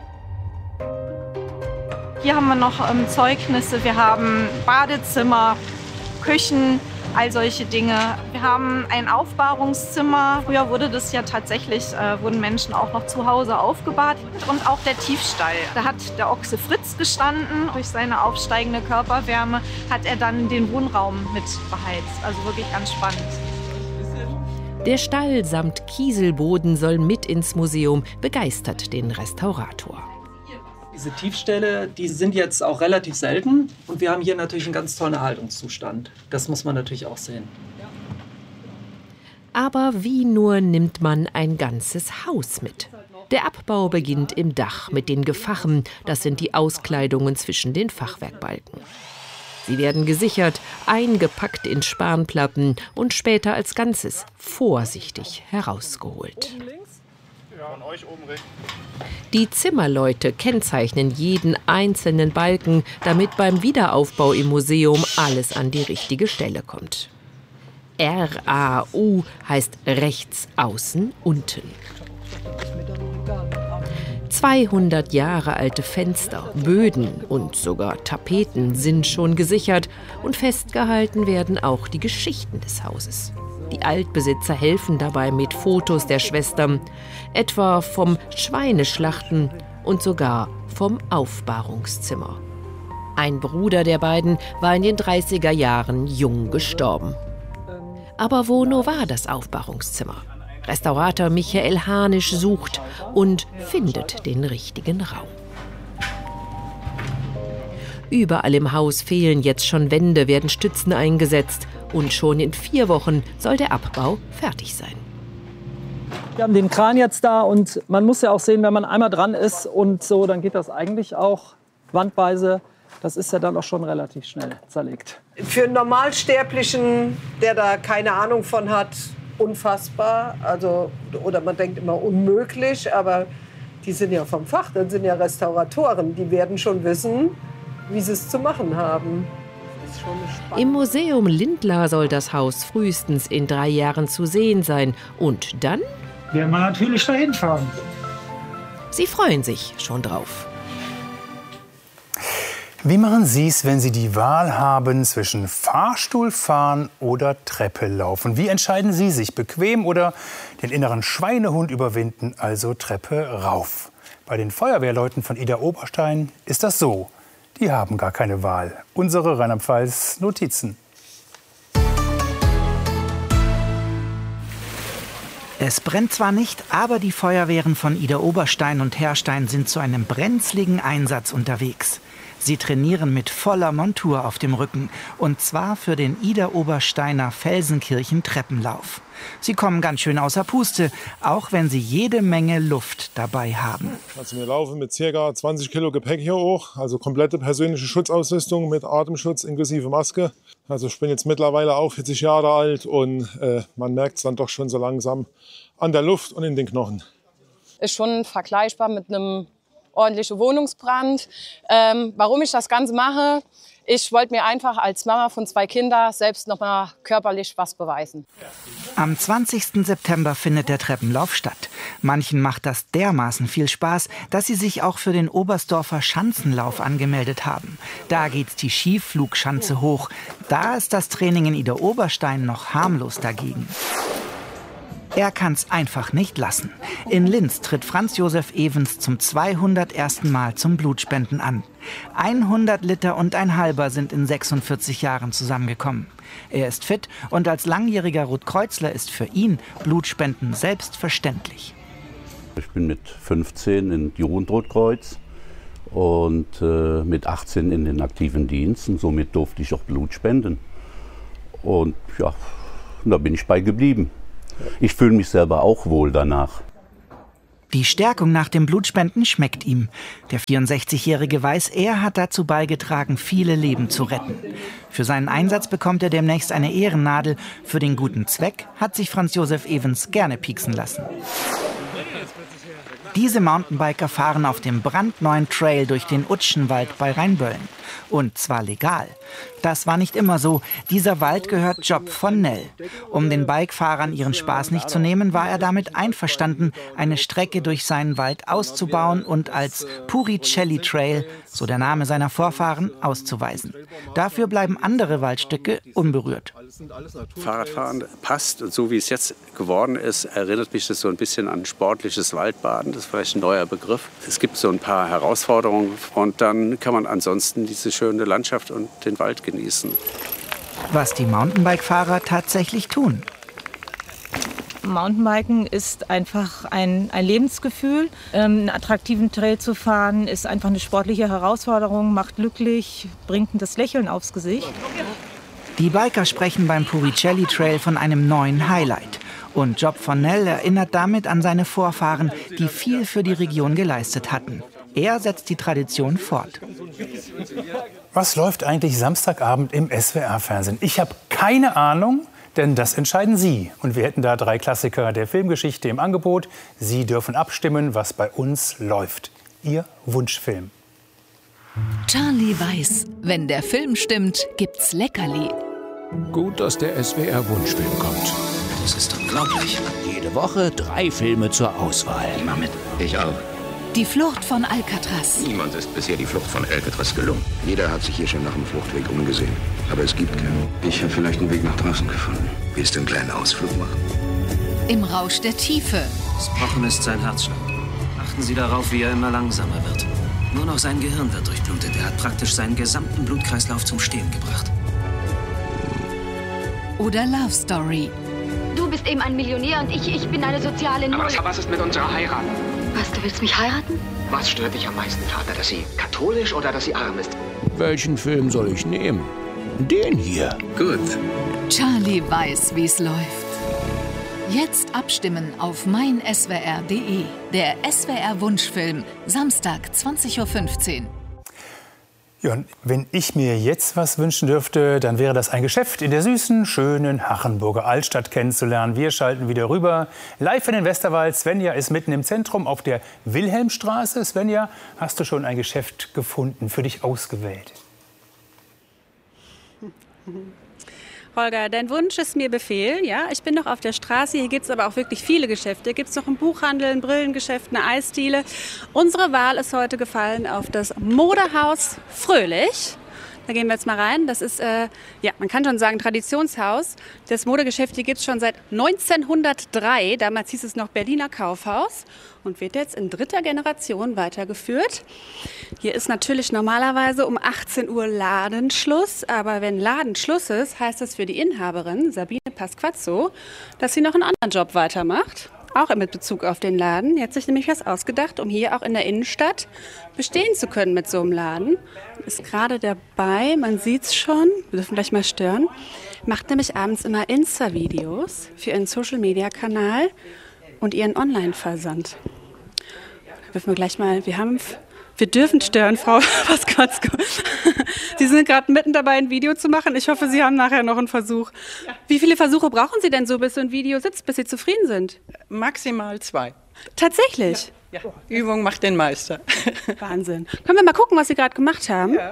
[SPEAKER 2] Hier haben wir noch Zeugnisse, wir haben Badezimmer, Küchen, all solche Dinge. Wir haben ein Aufbahrungszimmer. Früher wurde das ja tatsächlich, wurden Menschen auch noch zu Hause aufgebahrt. Und auch der Tiefstall. Da hat der Ochse Fritz gestanden. Durch seine aufsteigende Körperwärme hat er dann den Wohnraum mit beheizt. Also wirklich ganz spannend.
[SPEAKER 26] Der Stall samt Kieselboden soll mit ins Museum, begeistert den Restaurator.
[SPEAKER 3] Diese Tiefställe, die sind jetzt auch relativ selten und wir haben hier natürlich einen ganz tollen Erhaltungszustand. Das muss man natürlich auch sehen.
[SPEAKER 26] Aber wie nur nimmt man ein ganzes Haus mit? Der Abbau beginnt im Dach mit den Gefachen, das sind die Auskleidungen zwischen den Fachwerkbalken. Sie werden gesichert, eingepackt in Spanplatten und später als Ganzes vorsichtig herausgeholt. Die Zimmerleute kennzeichnen jeden einzelnen Balken, damit beim Wiederaufbau im Museum alles an die richtige Stelle kommt. RAU heißt rechts außen unten. 200 Jahre alte Fenster, Böden und sogar Tapeten sind schon gesichert und festgehalten werden auch die Geschichten des Hauses. Die Altbesitzer helfen dabei mit Fotos der Schwestern, etwa vom Schweineschlachten und sogar vom Aufbahrungszimmer. Ein Bruder der beiden war in den 30er Jahren jung gestorben. Aber wo nur war das Aufbahrungszimmer? Restaurator Michael Hanisch sucht und findet den richtigen Raum. Überall im Haus fehlen jetzt schon Wände, werden Stützen eingesetzt. Und schon in 4 Wochen soll der Abbau fertig sein.
[SPEAKER 3] Wir haben den Kran jetzt da und man muss ja auch sehen, wenn man einmal dran ist und so, dann geht das eigentlich auch wandweise. Das ist ja dann auch schon relativ schnell zerlegt.
[SPEAKER 1] Für einen Normalsterblichen, der da keine Ahnung von hat, unfassbar. Also, oder man denkt immer unmöglich, aber die sind ja vom Fach, das sind ja Restauratoren. Die werden schon wissen, wie sie es zu machen haben.
[SPEAKER 26] Im Museum Lindlar soll das Haus frühestens in 3 Jahren zu sehen sein. Und dann
[SPEAKER 4] werden wir natürlich dahin fahren.
[SPEAKER 26] Sie freuen sich schon drauf.
[SPEAKER 9] Wie machen Sie es, wenn Sie die Wahl haben zwischen Fahrstuhl fahren oder Treppe laufen? Wie entscheiden Sie sich? Bequem oder den inneren Schweinehund überwinden, also Treppe rauf? Bei den Feuerwehrleuten von Idar-Oberstein ist das so. Die haben gar keine Wahl. Unsere Rheinland-Pfalz-Notizen.
[SPEAKER 5] Es brennt zwar nicht, aber die Feuerwehren von Idar-Oberstein und Herrstein sind zu einem brenzligen Einsatz unterwegs. Sie trainieren mit voller Montur auf dem Rücken. Und zwar für den Idar-Obersteiner Felsenkirchen-Treppenlauf. Sie kommen ganz schön außer Puste, auch wenn sie jede Menge Luft dabei haben.
[SPEAKER 6] Also wir laufen mit ca. 20 Kilo Gepäck hier hoch, also komplette persönliche Schutzausrüstung mit Atemschutz inklusive Maske. Also ich bin jetzt mittlerweile auch 40 Jahre alt und man merkt es dann doch schon so langsam an der Luft und in den Knochen.
[SPEAKER 7] Ist schon vergleichbar mit einem ordentlichen Wohnungsbrand. Warum ich das Ganze mache? Ich wollte mir einfach als Mama von 2 Kindern selbst noch mal körperlich was beweisen.
[SPEAKER 5] Am 20. September findet der Treppenlauf statt. Manchen macht das dermaßen viel Spaß, dass sie sich auch für den Oberstdorfer Schanzenlauf angemeldet haben. Da geht's die Skiflugschanze hoch. Da ist das Training in Idar-Oberstein noch harmlos dagegen. Er kann's einfach nicht lassen. In Linz tritt Franz Josef Evens zum 201. Mal zum Blutspenden an. 100 Liter und ein halber sind in 46 Jahren zusammengekommen. Er ist fit und als langjähriger Rotkreuzler ist für ihn Blutspenden selbstverständlich.
[SPEAKER 8] Ich bin mit 15 in Jugendrotkreuz und mit 18 in den aktiven Dienst. Und somit durfte ich auch Blut spenden. Und ja, da bin ich bei geblieben. Ich fühle mich selber auch wohl danach.
[SPEAKER 5] Die Stärkung nach dem Blutspenden schmeckt ihm. Der 64-Jährige weiß, er hat dazu beigetragen, viele Leben zu retten. Für seinen Einsatz bekommt er demnächst eine Ehrennadel. Für den guten Zweck hat sich Franz Josef Evens gerne pieksen lassen. Diese Mountainbiker fahren auf dem brandneuen Trail durch den Utschenwald bei Rheinböllen. Und zwar legal. Das war nicht immer so. Dieser Wald gehört Job von Nell. Um den Bikefahrern ihren Spaß nicht zu nehmen, war er damit einverstanden, eine Strecke durch seinen Wald auszubauen und als Puricelli Trail, so der Name seiner Vorfahren, auszuweisen. Dafür bleiben andere Waldstücke unberührt.
[SPEAKER 10] Fahrradfahren passt, und so wie es jetzt geworden ist, erinnert mich das so ein bisschen an sportliches Waldbaden. Das ist vielleicht ein neuer Begriff. Es gibt so ein paar Herausforderungen und dann kann man ansonsten diese schöne Landschaft und den Wald genießen.
[SPEAKER 5] Was die Mountainbike-Fahrer tatsächlich tun.
[SPEAKER 12] Mountainbiken ist einfach ein Lebensgefühl. Einen attraktiven Trail zu fahren ist einfach eine sportliche Herausforderung, macht glücklich, bringt das Lächeln aufs Gesicht.
[SPEAKER 5] Die Biker sprechen beim Puricelli Trail von einem neuen Highlight. Und Job von Nell erinnert damit an seine Vorfahren, die viel für die Region geleistet hatten. Er setzt die Tradition fort.
[SPEAKER 9] Was läuft eigentlich Samstagabend im SWR-Fernsehen? Ich habe keine Ahnung, denn das entscheiden Sie. Und wir hätten da 3 Klassiker der Filmgeschichte im Angebot. Sie dürfen abstimmen, was bei uns läuft. Ihr Wunschfilm.
[SPEAKER 18] Charlie weiß, wenn der Film stimmt, gibt's Leckerli.
[SPEAKER 13] Gut, dass der SWR-Wunschfilm kommt.
[SPEAKER 27] Das ist unglaublich. Jede Woche 3 Filme zur Auswahl. Immer mit. Ich auch.
[SPEAKER 18] Die Flucht von Alcatraz.
[SPEAKER 27] Niemand ist bisher die Flucht von Alcatraz gelungen. Jeder hat sich hier schon nach dem Fluchtweg umgesehen. Aber es gibt keinen. Ich habe vielleicht einen Weg nach draußen gefunden. Willst du einen kleinen Ausflug machen?
[SPEAKER 18] Im Rausch der Tiefe.
[SPEAKER 28] Das Pochen ist sein Herzschlag. Achten Sie darauf, wie er immer langsamer wird. Nur noch sein Gehirn wird durchblutet. Er hat praktisch seinen gesamten Blutkreislauf zum Stehen gebracht.
[SPEAKER 18] Oder Love Story.
[SPEAKER 29] Du bist eben ein Millionär und ich bin eine soziale Null.
[SPEAKER 27] Aber was ist mit unserer Heirat?
[SPEAKER 29] Was, du willst mich heiraten?
[SPEAKER 27] Was stört dich am meisten, Vater? Dass sie katholisch oder dass sie arm ist? Welchen Film soll ich nehmen? Den hier. Gut.
[SPEAKER 18] Charlie weiß, wie's läuft. Jetzt abstimmen auf meinswr.de. Der SWR-Wunschfilm, Samstag, 20:15 Uhr.
[SPEAKER 9] Ja, und wenn ich mir jetzt was wünschen dürfte, dann wäre das ein Geschäft in der süßen, schönen Hachenburger Altstadt kennenzulernen. Wir schalten wieder rüber. Live in den Westerwald. Svenja ist mitten im Zentrum auf der Wilhelmstraße. Svenja, hast du schon ein Geschäft gefunden, für dich ausgewählt?
[SPEAKER 15] Holger, dein Wunsch ist mir Befehl. Ja, ich bin noch auf der Straße. Hier gibt es aber auch wirklich viele Geschäfte. Hier gibt es noch einen Buchhandel, ein Brillengeschäft, eine Eisdiele. Unsere Wahl ist heute gefallen auf das Modehaus Fröhlich. Da gehen wir jetzt mal rein. Das ist, ja, man kann schon sagen, Traditionshaus. Das Modegeschäft hier gibt es schon seit 1903. Damals hieß es noch Berliner Kaufhaus und wird jetzt in 3. Generation weitergeführt. Hier ist natürlich normalerweise um 18 Uhr Ladenschluss. Aber wenn Ladenschluss ist, heißt das für die Inhaberin, Sabine Pasquazzo, dass sie noch einen anderen Job weitermacht. auch mit Bezug auf den Laden. Die hat sich nämlich was ausgedacht, um hier auch in der Innenstadt bestehen zu können mit so einem Laden. Ist gerade dabei, man sieht es schon, wir dürfen gleich mal stören. Macht nämlich abends immer Insta-Videos für ihren Social-Media-Kanal und ihren Online-Versand. Da dürfen wir gleich mal, wir dürfen stören, Frau Paskwatzko. Sie sind gerade mitten dabei, ein Video zu machen. Ich hoffe, Sie haben nachher noch einen Versuch. Ja. Wie viele Versuche brauchen Sie denn so, bis so ein Video sitzt, bis Sie zufrieden sind?
[SPEAKER 11] Maximal 2.
[SPEAKER 15] Tatsächlich?
[SPEAKER 11] Ja. Übung macht den Meister.
[SPEAKER 15] Wahnsinn. Können wir mal gucken, was Sie gerade gemacht haben? Ja.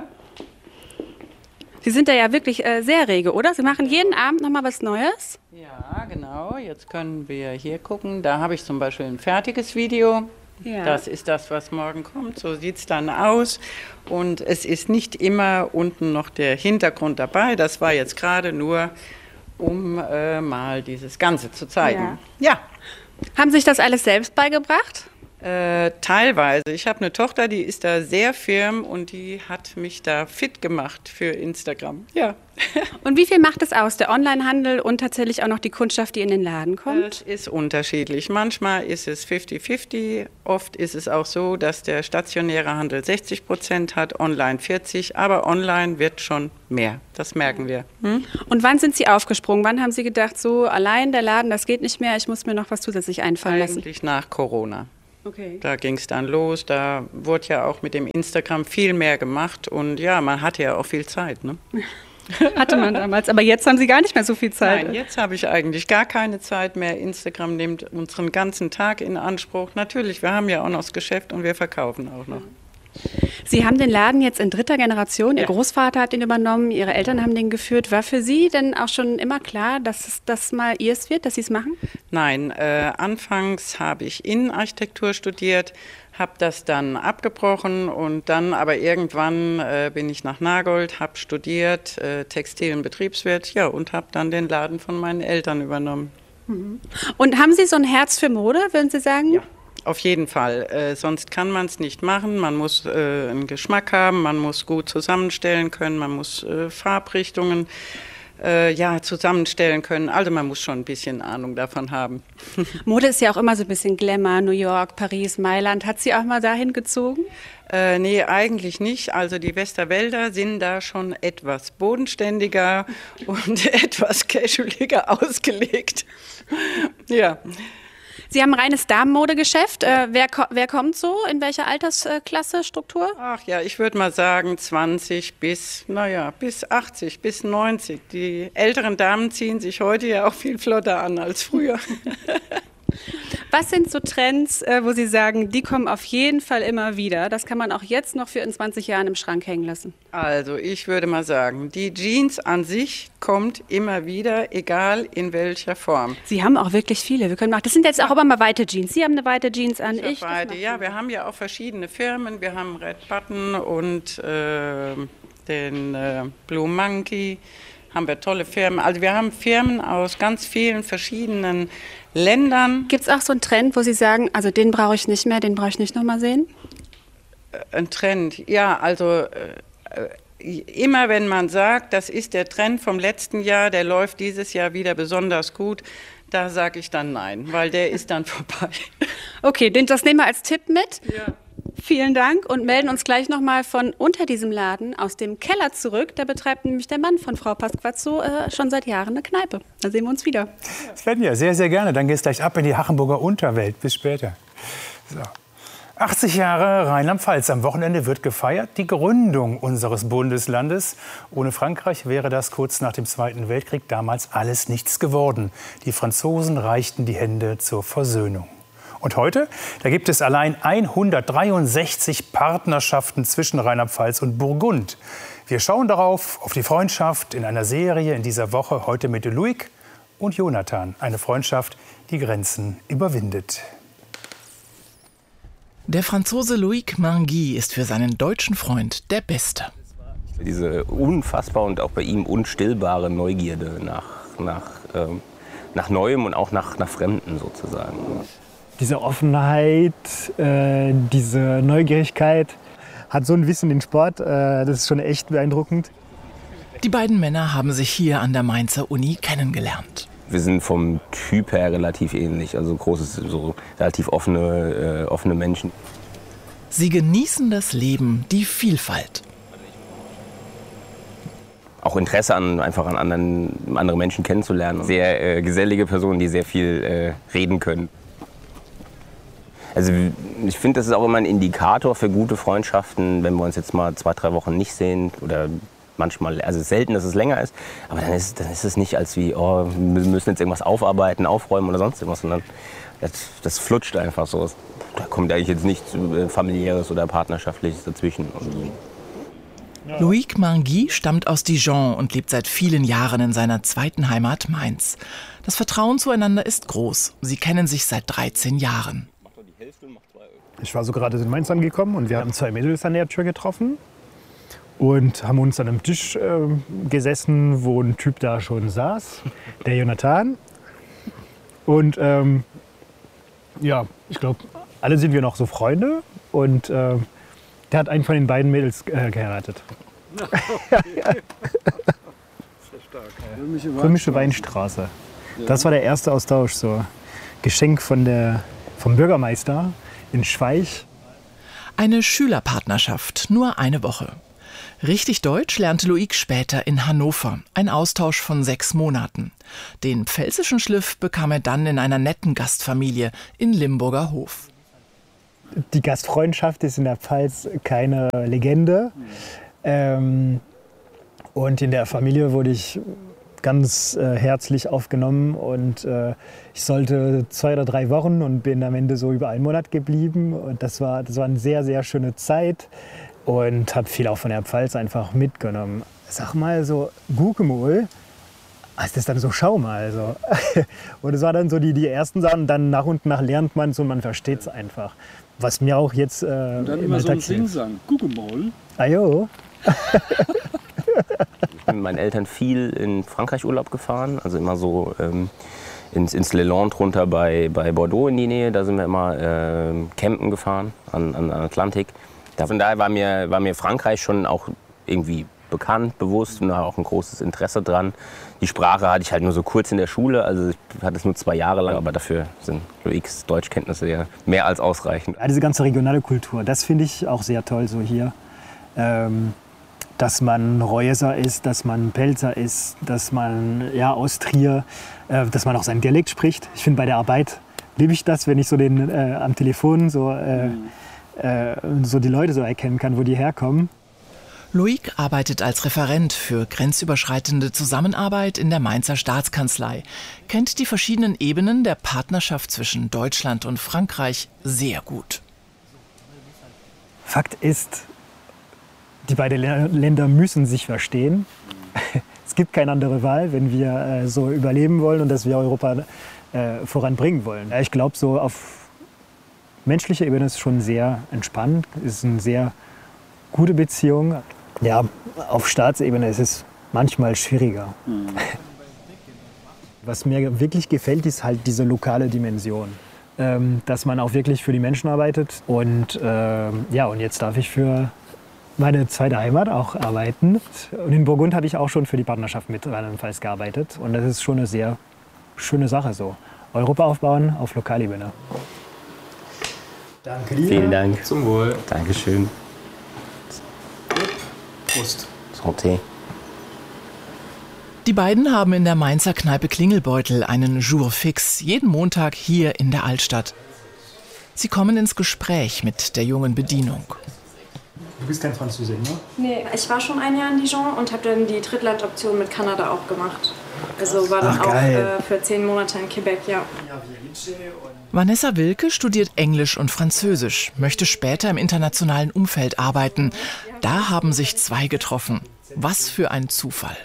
[SPEAKER 15] Sie sind da ja wirklich sehr rege, oder? Sie machen jeden Abend noch mal was Neues?
[SPEAKER 11] Ja, genau. Jetzt können wir hier gucken. Da habe ich zum Beispiel ein fertiges Video. Ja. Das ist das, was morgen kommt. So sieht es dann aus. Und es ist nicht immer unten noch der Hintergrund dabei. Das war jetzt gerade nur, um mal dieses Ganze zu zeigen. Ja.
[SPEAKER 15] Haben Sie sich das alles selbst beigebracht?
[SPEAKER 11] Teilweise. Ich habe eine Tochter, die ist da sehr firm und die hat mich da fit gemacht für Instagram. Ja.
[SPEAKER 15] Und wie viel macht es aus, der Onlinehandel und tatsächlich auch noch die Kundschaft, die in den Laden kommt?
[SPEAKER 11] Das ist unterschiedlich. Manchmal ist es 50-50. Oft ist es auch so, dass der stationäre Handel 60% hat, online 40%. Aber online wird schon mehr. Das merken wir.
[SPEAKER 15] Und wann sind Sie aufgesprungen? Wann haben Sie gedacht, so allein der Laden, das geht nicht mehr, ich muss mir noch was zusätzlich einfallen lassen?
[SPEAKER 11] Eigentlich nach Corona.
[SPEAKER 15] Okay.
[SPEAKER 11] Da ging es dann los, da wurde ja auch mit dem Instagram viel mehr gemacht und ja, man hatte ja auch viel Zeit. Ne?
[SPEAKER 15] Hatte man damals, aber jetzt haben Sie gar nicht mehr so viel Zeit.
[SPEAKER 11] Nein, jetzt habe ich eigentlich gar keine Zeit mehr. Instagram nimmt unseren ganzen Tag in Anspruch. Natürlich, wir haben ja auch noch das Geschäft und wir verkaufen auch noch.
[SPEAKER 15] Sie haben den Laden jetzt in 3. Generation, Ihr Großvater hat ihn übernommen, Ihre Eltern haben den geführt. War für Sie denn auch schon immer klar, dass das mal Ihrs wird, dass Sie es machen?
[SPEAKER 11] Nein, anfangs habe ich Innenarchitektur studiert, habe das dann abgebrochen und dann aber irgendwann bin ich nach Nagold, habe studiert, Textil- und Betriebswirt, ja, und habe dann den Laden von meinen Eltern übernommen.
[SPEAKER 15] Und haben Sie so ein Herz für Mode, würden Sie sagen?
[SPEAKER 11] Ja. Auf jeden Fall, sonst kann man es nicht machen. Man muss einen Geschmack haben, man muss gut zusammenstellen können, man muss Farbrichtungen zusammenstellen können. Also man muss schon ein bisschen Ahnung davon haben.
[SPEAKER 15] Mode ist ja auch immer so ein bisschen Glamour, New York, Paris, Mailand. Hat Sie auch mal dahin gezogen?
[SPEAKER 11] Nee, eigentlich nicht. Also die Westerwälder sind da schon etwas bodenständiger und etwas casualiger ausgelegt. Ja.
[SPEAKER 15] Sie haben ein reines Damenmodegeschäft. Wer kommt so? In welcher Altersklasse, Struktur?
[SPEAKER 11] Ach ja, ich würde mal sagen 20 bis 80, bis 90. Die älteren Damen ziehen sich heute ja auch viel flotter an als früher.
[SPEAKER 15] Was sind so Trends, wo Sie sagen, die kommen auf jeden Fall immer wieder? Das kann man auch jetzt noch für in 20 Jahren im Schrank hängen lassen.
[SPEAKER 11] Also ich würde mal sagen, die Jeans an sich kommt immer wieder, egal in welcher Form.
[SPEAKER 15] Sie haben auch wirklich viele. Das sind jetzt auch immer mal weite Jeans. Sie haben eine weite Jeans an.
[SPEAKER 11] Ja, wir haben ja auch verschiedene Firmen. Wir haben Red Button und den Blue Monkey. Haben wir tolle Firmen. Also wir haben Firmen aus ganz vielen verschiedenen Ländern.
[SPEAKER 15] Gibt es auch so einen Trend, wo Sie sagen, also den brauche ich nicht mehr, den brauche ich nicht noch mal sehen?
[SPEAKER 11] Ein Trend, ja, also immer wenn man sagt, das ist der Trend vom letzten Jahr, der läuft dieses Jahr wieder besonders gut, da sage ich dann nein, weil der ist dann vorbei.
[SPEAKER 15] Okay, das nehmen wir als Tipp mit. Ja. Vielen Dank und melden uns gleich nochmal von unter diesem Laden aus dem Keller zurück. Da betreibt nämlich der Mann von Frau Paskwatzko schon seit Jahren eine Kneipe. Da sehen wir uns wieder.
[SPEAKER 9] Svenja, sehr, sehr gerne. Dann geht es gleich ab in die Hachenburger Unterwelt. Bis später. So. 80 Jahre Rheinland-Pfalz. Am Wochenende wird gefeiert die Gründung unseres Bundeslandes. Ohne Frankreich wäre das kurz nach dem Zweiten Weltkrieg damals alles nichts geworden. Die Franzosen reichten die Hände zur Versöhnung. Und heute, da gibt es allein 163 Partnerschaften zwischen Rheinland-Pfalz und Burgund. Wir schauen darauf, auf die Freundschaft in einer Serie in dieser Woche, heute mit Loïc und Jonathan. Eine Freundschaft, die Grenzen überwindet.
[SPEAKER 14] Der Franzose Loïc Margui ist für seinen deutschen Freund der Beste.
[SPEAKER 16] Diese unfassbar und auch bei ihm unstillbare Neugierde nach Neuem und auch nach Fremden sozusagen.
[SPEAKER 17] Diese Offenheit, diese Neugierigkeit hat so ein Wissen in Sport, das ist schon echt beeindruckend.
[SPEAKER 14] Die beiden Männer haben sich hier an der Mainzer Uni kennengelernt.
[SPEAKER 16] Wir sind vom Typ her relativ ähnlich, also so relativ offene Menschen.
[SPEAKER 14] Sie genießen das Leben, die Vielfalt.
[SPEAKER 16] Auch Interesse an andere Menschen kennenzulernen. Sehr gesellige Personen, die sehr viel reden können. Also ich finde, das ist auch immer ein Indikator für gute Freundschaften, wenn wir uns jetzt mal 2-3 Wochen nicht sehen oder manchmal, also selten, dass es länger ist, aber dann ist es nicht als wie, oh, wir müssen jetzt irgendwas aufarbeiten, aufräumen oder sonst irgendwas, sondern das flutscht einfach so. Da kommt eigentlich jetzt nichts familiäres oder partnerschaftliches dazwischen.
[SPEAKER 14] Loïc Margui stammt aus Dijon und lebt seit vielen Jahren in seiner zweiten Heimat Mainz. Das Vertrauen zueinander ist groß. Sie kennen sich seit 13 Jahren.
[SPEAKER 17] Ich war so gerade in Mainz angekommen und wir haben 2 Mädels an der Tür getroffen und haben uns an einem Tisch gesessen, wo ein Typ da schon saß, der Jonathan. Und ja, ich glaube, alle sind wir noch so Freunde und der hat einen von den beiden Mädels geheiratet. Römische Weinstraße. Das war der erste Austausch, so Geschenk vom Bürgermeister in Schweich.
[SPEAKER 14] Eine Schülerpartnerschaft, nur eine Woche. Richtig Deutsch lernte Loïc später in Hannover, ein Austausch von 6 Monaten. Den pfälzischen Schliff bekam er dann in einer netten Gastfamilie in Limburger Hof.
[SPEAKER 17] Die Gastfreundschaft ist in der Pfalz keine Legende. Und in der Familie wurde ich ganz herzlich aufgenommen. Und ich sollte 2 oder 3 Wochen und bin am Ende so über 1 Monat geblieben. Und das war eine sehr, sehr schöne Zeit. Und habe viel auch von der Pfalz einfach mitgenommen. Sag mal so, Gukemol, ist das dann so, schau mal. So. Und es war dann so die ersten Sachen, dann nach und nach lernt man es und man versteht es einfach. Was mir auch jetzt
[SPEAKER 2] und dann immer so ein Singsang, Gukemol.
[SPEAKER 17] Ajo.
[SPEAKER 16] Ich bin mit meinen Eltern viel in Frankreich Urlaub gefahren, also immer so ins Leland runter bei Bordeaux in die Nähe. Da sind wir immer campen gefahren an Atlantik. Von daher war mir Frankreich schon auch irgendwie bekannt, bewusst und auch ein großes Interesse dran. Die Sprache hatte ich halt nur so kurz in der Schule, also ich hatte es nur 2 Jahre lang, aber dafür sind Loïcs Deutschkenntnisse ja mehr als ausreichend.
[SPEAKER 17] Ja, diese ganze regionale Kultur, das finde ich auch sehr toll so hier. Dass man Reuser ist, dass man Pelzer ist, dass man aus Trier, dass man auch seinen Dialekt spricht. Ich finde, bei der Arbeit liebe ich das, wenn ich so am Telefon so die Leute so erkennen kann, wo die herkommen.
[SPEAKER 14] Loïc arbeitet als Referent für grenzüberschreitende Zusammenarbeit in der Mainzer Staatskanzlei, kennt die verschiedenen Ebenen der Partnerschaft zwischen Deutschland und Frankreich sehr gut.
[SPEAKER 17] Fakt ist, die beiden Länder müssen sich verstehen. Es gibt keine andere Wahl, wenn wir so überleben wollen und dass wir Europa voranbringen wollen. Ich glaube, so auf menschlicher Ebene ist es schon sehr entspannt, es ist eine sehr gute Beziehung. Ja, auf Staatsebene ist es manchmal schwieriger. Mhm. Was mir wirklich gefällt, ist halt diese lokale Dimension. Dass man auch wirklich für die Menschen arbeitet. Und und jetzt darf ich für meine zweite Heimat auch arbeiten. Und in Burgund habe ich auch schon für die Partnerschaft mit Rheinland-Pfalz gearbeitet. Und das ist schon eine sehr schöne Sache so. Europa aufbauen auf Lokalebene.
[SPEAKER 16] Danke dir. Vielen Dank.
[SPEAKER 2] Zum Wohl.
[SPEAKER 16] Dankeschön.
[SPEAKER 2] Prost.
[SPEAKER 16] Santé.
[SPEAKER 14] Die beiden haben in der Mainzer Kneipe Klingelbeutel einen Jour fix, jeden Montag hier in der Altstadt. Sie kommen ins Gespräch mit der jungen Bedienung.
[SPEAKER 17] Du bist kein Französin, ne?
[SPEAKER 3] Nee, ich war schon 1 Jahr in Dijon und habe dann die Drittlandoption mit Kanada auch gemacht. Also war dann auch für 10 Monate in Quebec, ja.
[SPEAKER 14] Vanessa Wilke studiert Englisch und Französisch, möchte später im internationalen Umfeld arbeiten. Da haben sich 2 getroffen. Was für ein Zufall.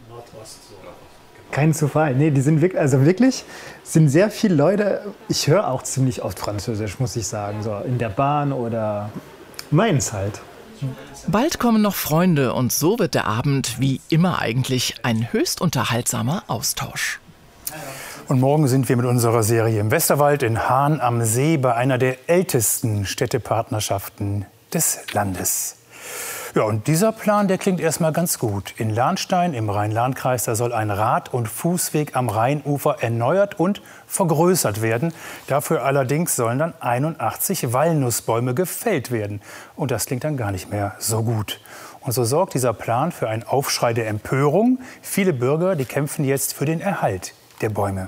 [SPEAKER 17] Kein Zufall. Nee, die sind wirklich sind sehr viele Leute. Ich höre auch ziemlich oft Französisch, muss ich sagen. So in der Bahn oder Mainz halt.
[SPEAKER 14] Bald kommen noch Freunde und so wird der Abend wie immer eigentlich ein höchst unterhaltsamer Austausch.
[SPEAKER 9] Und morgen sind wir mit unserer Serie im Westerwald in Hahn am See bei einer der ältesten Städtepartnerschaften des Landes. Ja, und dieser Plan, der klingt erstmal ganz gut. In Lahnstein im Rhein-Lahn-Kreis, da soll ein Rad- und Fußweg am Rheinufer erneuert und vergrößert werden. Dafür allerdings sollen dann 81 Walnussbäume gefällt werden. Und das klingt dann gar nicht mehr so gut. Und so sorgt dieser Plan für einen Aufschrei der Empörung. Viele Bürger, die kämpfen jetzt für den Erhalt der Bäume.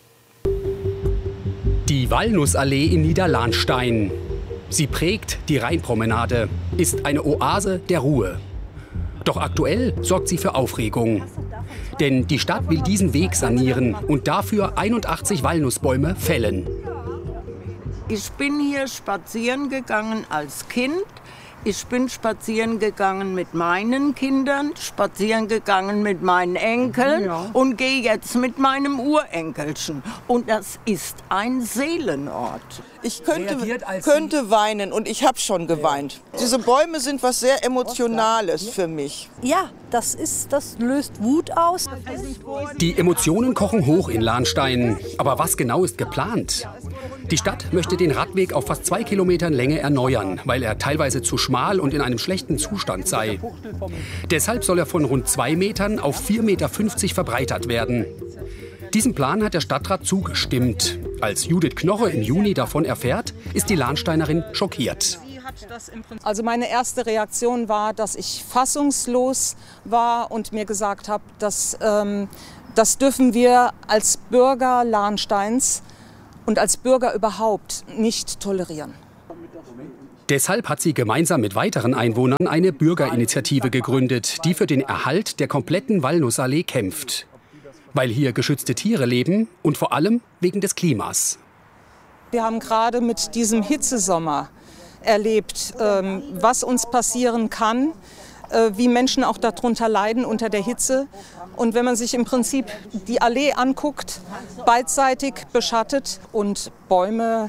[SPEAKER 1] Die Walnussallee in Niederlahnstein. Sie prägt die Rheinpromenade, ist eine Oase der Ruhe. Doch aktuell sorgt sie für Aufregung. Denn die Stadt will diesen Weg sanieren und dafür 81 Walnussbäume fällen.
[SPEAKER 4] Ich bin hier spazieren gegangen als Kind. Ich bin spazieren gegangen mit meinen Kindern, spazieren gegangen mit meinen Enkeln und gehe jetzt mit meinem Urenkelchen. Und das ist ein Seelenort.
[SPEAKER 19] Ich könnte weinen und ich habe schon geweint. Diese Bäume sind was sehr Emotionales für mich.
[SPEAKER 20] Ja, das löst Wut aus.
[SPEAKER 1] Die Emotionen kochen hoch in Lahnstein. Aber was genau ist geplant? Die Stadt möchte den Radweg auf fast 2 Kilometern Länge erneuern, weil er teilweise zu schmal und in einem schlechten Zustand sei. Deshalb soll er von rund 2 Metern auf 4,50 Meter verbreitert werden. Diesem Plan hat der Stadtrat zugestimmt. Als Judith Knoche im Juni davon erfährt, ist die Lahnsteinerin schockiert.
[SPEAKER 12] Also meine erste Reaktion war, dass ich fassungslos war und mir gesagt habe, das dürfen wir als Bürger Lahnsteins und als Bürger überhaupt nicht tolerieren.
[SPEAKER 1] Deshalb hat sie gemeinsam mit weiteren Einwohnern eine Bürgerinitiative gegründet, die für den Erhalt der kompletten Walnussallee kämpft. Weil hier geschützte Tiere leben und vor allem wegen des Klimas.
[SPEAKER 12] Wir haben gerade mit diesem Hitzesommer erlebt, was uns passieren kann, wie Menschen auch darunter leiden unter der Hitze. Und wenn man sich im Prinzip die Allee anguckt, beidseitig beschattet und Bäume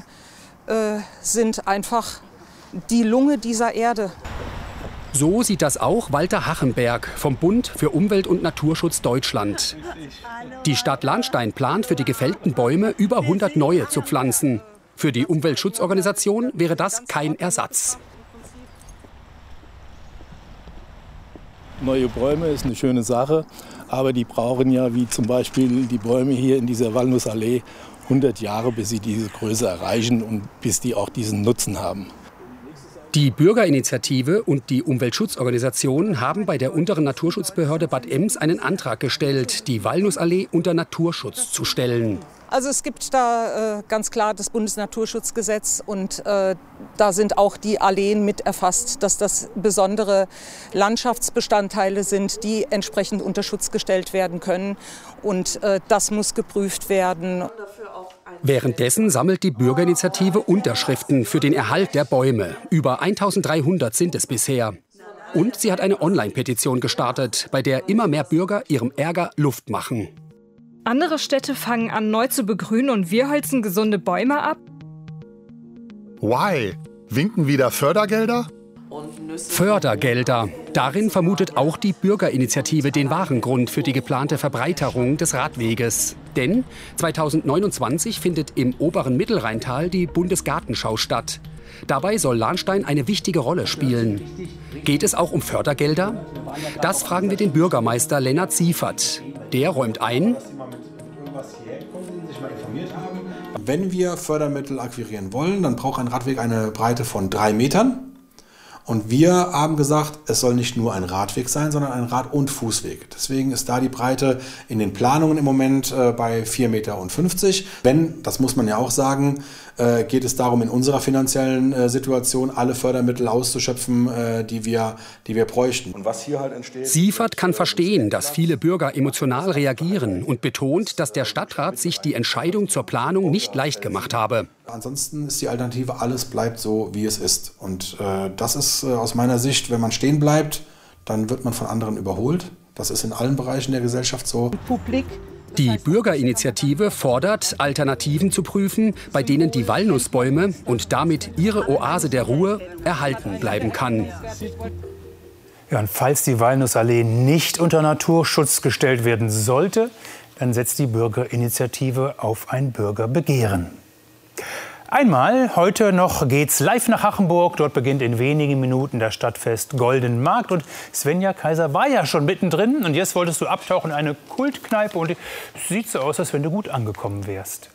[SPEAKER 12] sind einfach die Lunge dieser Erde.
[SPEAKER 1] So sieht das auch Walter Hachenberg vom Bund für Umwelt- und Naturschutz Deutschland. Die Stadt Lahnstein plant für die gefällten Bäume über 100 neue zu pflanzen. Für die Umweltschutzorganisation wäre das kein Ersatz.
[SPEAKER 21] Neue Bäume ist eine schöne Sache, aber die brauchen ja, wie zum Beispiel die Bäume hier in dieser Walnussallee, 100 Jahre, bis sie diese Größe erreichen und bis die auch diesen Nutzen haben.
[SPEAKER 1] Die Bürgerinitiative und die Umweltschutzorganisationen haben bei der unteren Naturschutzbehörde Bad Ems einen Antrag gestellt, die Walnussallee unter Naturschutz zu stellen.
[SPEAKER 12] Also es gibt da ganz klar das Bundesnaturschutzgesetz und da sind auch die Alleen mit erfasst, dass das besondere Landschaftsbestandteile sind, die entsprechend unter Schutz gestellt werden können. Und das muss geprüft werden.
[SPEAKER 1] Währenddessen sammelt die Bürgerinitiative Unterschriften für den Erhalt der Bäume. Über 1300 sind es bisher. Und sie hat eine Online-Petition gestartet, bei der immer mehr Bürger ihrem Ärger Luft machen.
[SPEAKER 22] Andere Städte fangen an, neu zu begrünen und wir holzen gesunde Bäume ab.
[SPEAKER 23] Why? Winken wieder Fördergelder?
[SPEAKER 1] Fördergelder. Darin vermutet auch die Bürgerinitiative den wahren Grund für die geplante Verbreiterung des Radweges. Denn 2029 findet im oberen Mittelrheintal die Bundesgartenschau statt. Dabei soll Lahnstein eine wichtige Rolle spielen. Geht es auch um Fördergelder? Das fragen wir den Bürgermeister Lennart Siefert. Der räumt ein:
[SPEAKER 24] Wenn wir Fördermittel akquirieren wollen, dann braucht ein Radweg eine Breite von 3 Metern. Und wir haben gesagt, es soll nicht nur ein Radweg sein, sondern ein Rad- und Fußweg. Deswegen ist da die Breite in den Planungen im Moment bei 4,50 Meter. Wenn, das muss man ja auch sagen, geht es darum, in unserer finanziellen Situation alle Fördermittel auszuschöpfen, die wir bräuchten. Und was hier halt entsteht.
[SPEAKER 1] Siefert kann verstehen, dass viele Bürger emotional reagieren und betont, dass der Stadtrat sich die Entscheidung zur Planung nicht leicht gemacht habe.
[SPEAKER 24] Ansonsten ist die Alternative, alles bleibt so, wie es ist. Und das ist aus meiner Sicht, wenn man stehen bleibt, dann wird man von anderen überholt. Das ist in allen Bereichen der Gesellschaft so.
[SPEAKER 1] Die Bürgerinitiative fordert, Alternativen zu prüfen, bei denen die Walnussbäume und damit ihre Oase der Ruhe erhalten bleiben kann.
[SPEAKER 9] Ja, und falls die Walnussallee nicht unter Naturschutz gestellt werden sollte, dann setzt die Bürgerinitiative auf ein Bürgerbegehren. Einmal, heute noch geht's live nach Hachenburg. Dort beginnt in wenigen Minuten das Stadtfest Golden Markt. Und Svenja Kaiser war ja schon mittendrin. Und jetzt wolltest du abtauchen in eine Kultkneipe. Und es sieht so aus, als wenn du gut angekommen wärst.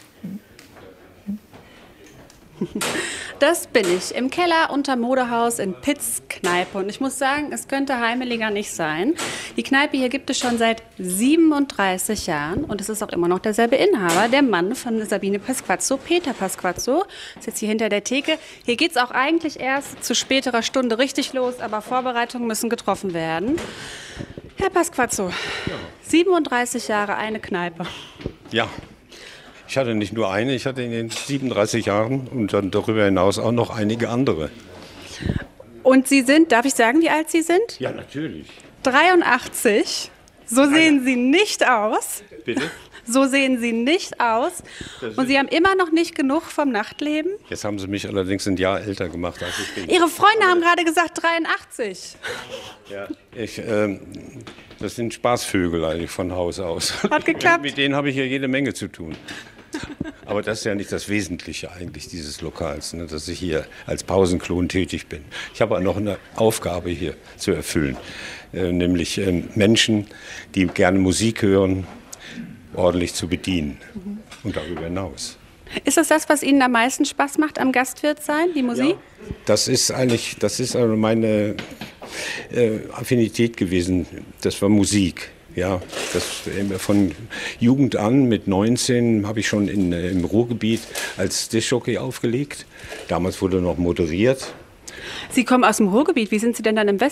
[SPEAKER 15] Das bin ich, im Keller unter Modehaus in Pitz Kneipe. Und ich muss sagen, es könnte heimeliger nicht sein. Die Kneipe hier gibt es schon seit 37 Jahren. Und es ist auch immer noch derselbe Inhaber, der Mann von Sabine Pasquazzo, Peter Pasquazzo. Ist jetzt hier hinter der Theke. Hier geht es auch eigentlich erst zu späterer Stunde richtig los, aber Vorbereitungen müssen getroffen werden. Herr Pasquazzo, 37 Jahre eine Kneipe.
[SPEAKER 5] Ja. Ich hatte nicht nur eine, ich hatte in den 37 Jahren und dann darüber hinaus auch noch einige andere.
[SPEAKER 15] Und Sie sind, darf ich sagen, wie alt Sie sind?
[SPEAKER 5] Ja, natürlich.
[SPEAKER 15] 83. So sehen Sie nicht aus.
[SPEAKER 5] Bitte?
[SPEAKER 15] So sehen Sie nicht aus. Und Sie haben immer noch nicht genug vom Nachtleben?
[SPEAKER 5] Jetzt haben Sie mich allerdings ein Jahr älter gemacht, als ich bin.
[SPEAKER 15] Ihre Freunde haben gerade gesagt 83.
[SPEAKER 5] Ja, das sind Spaßvögel eigentlich von Haus aus.
[SPEAKER 15] Hat geklappt.
[SPEAKER 5] Mit denen habe ich ja jede Menge zu tun. Aber das ist ja nicht das Wesentliche eigentlich dieses Lokals, ne, dass ich hier als Pausenklon tätig bin. Ich habe auch noch eine Aufgabe hier zu erfüllen, nämlich Menschen, die gerne Musik hören, ordentlich zu bedienen und darüber hinaus.
[SPEAKER 15] Ist das, was Ihnen am meisten Spaß macht am Gastwirtsein, die Musik?
[SPEAKER 5] Ja, das ist also meine Affinität gewesen. Das war Musik. Ja, das von Jugend an, mit 19 habe ich schon im Ruhrgebiet als Diskjockey aufgelegt. Damals wurde noch moderiert.
[SPEAKER 15] Sie kommen aus dem Ruhrgebiet. Wie sind Sie denn dann im Westen